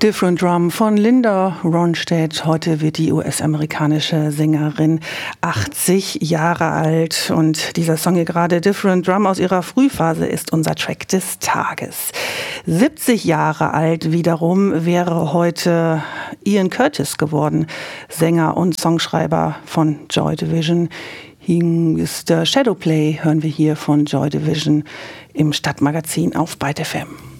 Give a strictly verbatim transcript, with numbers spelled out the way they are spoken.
Different Drum von Linda Ronstadt. Heute wird die U S-amerikanische Sängerin achtzig Jahre alt. Und dieser Song hier gerade, Different Drum aus ihrer Frühphase, ist unser Track des Tages. siebzig Jahre alt wiederum wäre heute Ian Curtis geworden, Sänger und Songschreiber von Joy Division. Hier ist Shadowplay, hören wir hier von Joy Division im Stadtmagazin auf Byte F M.